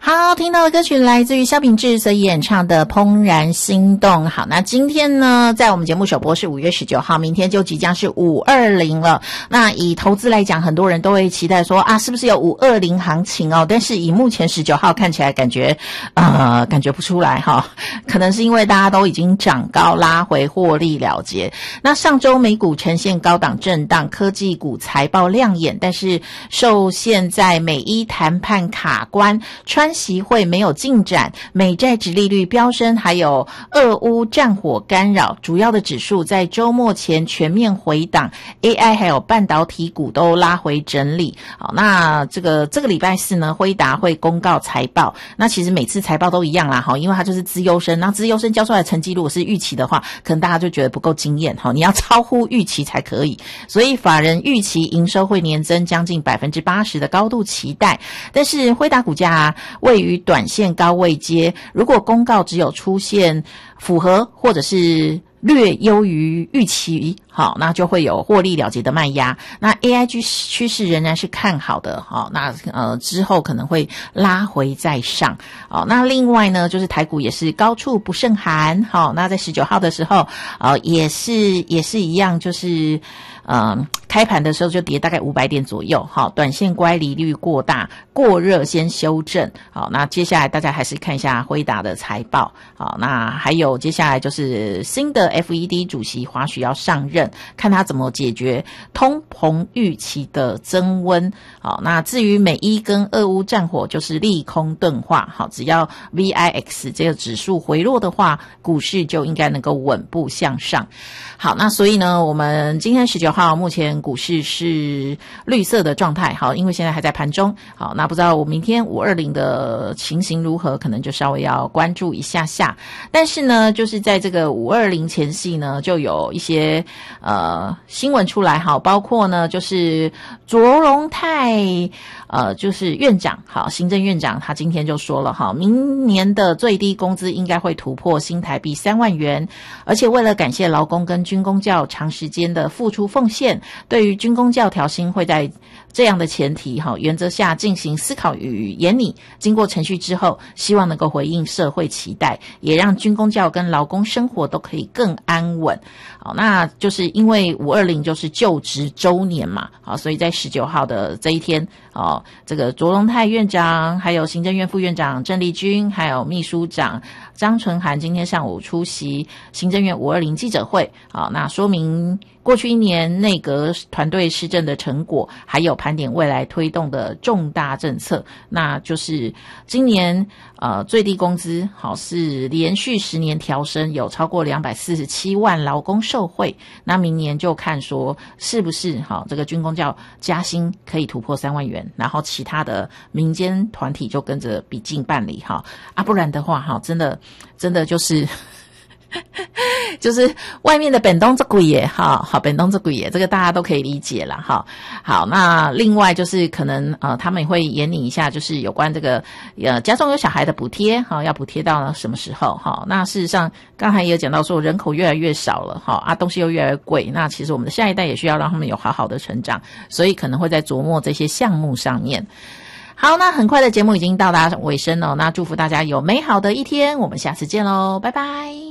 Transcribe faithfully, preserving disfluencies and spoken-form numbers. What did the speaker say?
好，听到的歌曲来自于萧秉治所演唱的《怦然心动》。好，那今天呢，在我们节目首播是五月十九号，明天就即将是五二零了。那以投资来讲，很多人都会期待说啊，是不是有五二零行情哦？但是以目前十九号看起来，感觉呃感觉不出来哈、哦，可能是因为大家都已经涨高拉回获利了结。那上周美股呈现高档震荡，科技股财报亮眼，但是受限在美伊谈判卡关，川习会没有进展，美债殖利率飙升，还有俄乌战火干扰，主要的指数在周末前全面回档 ，A I 还有半导体股都拉回整理。好，那这个这个礼拜四呢，辉达会公告财报。那其实每次财报都一样啦，哈，因为它就是资优生，那资优生交出来的成绩如果是预期的话，可能大家就觉得不够惊艳，哈，你要超乎预期才可以。所以法人预期营收会年增将近百分之八十的高度期待，但是辉达股价啊，位于短线高位阶，如果公告只有出现符合或者是略优于预期，好，那就会有获利了结的卖压。那 A I 趋势仍然是看好的，好，那呃之后可能会拉回再上。好，那另外呢，就是台股也是高处不胜寒，好，那在十九号的时候，呃也是也是一样，就是嗯，开盘的时候就跌大概五百点左右，好，短线乖离率过大，过热先修正。好，那接下来大家还是看一下辉达的财报。好，那还有接下来就是新的 F E D 主席华许要上任，看他怎么解决通膨预期的增温。好，那至于美伊跟俄乌战火就是利空钝化，好，只要 V I X 这个指数回落的话，股市就应该能够稳步向上。好，那所以呢，我们今天十九号目前股市是绿色的状态，好，因为现在还在盘中。好，那不知道我明天五二零的情形如何，可能就稍微要关注一下下。但是呢，就是在这个五二零前夕呢，就有一些呃新闻出来，好，包括呢就是卓荣泰呃就是院长，好，行政院长他今天就说了，好，明年的最低工资应该会突破新台币三万元，而且为了感谢劳工跟军公教长时间的付出奉献，对于军公教调薪会在这样的前提好原则下进行思考与研拟，经过程序之后，希望能够回应社会期待，也让军公教跟劳工生活都可以更安稳。好，那就是因为五二零就是就职周年嘛，好，所以在十九号的这一天，哦，这个卓荣泰院长，还有行政院副院长郑丽君，还有秘书长张纯涵今天上午出席行政院五二零记者会，好，那说明过去一年内阁团队施政的成果，还有盘点未来推动的重大政策。那就是今年呃最低工资好是连续十年调升，有超过两百四十七万劳工受惠。那明年就看说是不是好这个军公教加薪可以突破三万元，然后其他的民间团体就跟着比劲办理哈啊，不然的话哈，真的真的就是。就是外面的本东这贵耶，哈，好，本东这贵耶，这个大家都可以理解啦，哈。好，那另外就是可能呃，他们也会研拟一下，就是有关这个呃家中有小孩的补贴，哈，要补贴到什么时候，哈。那事实上刚才也有讲到说，人口越来越少了，哈，啊，东西又越来越贵，那其实我们的下一代也需要让他们有好好的成长，所以可能会在琢磨这些项目上面。好，那很快的节目已经到达尾声了，那祝福大家有美好的一天，我们下次见喽，拜拜。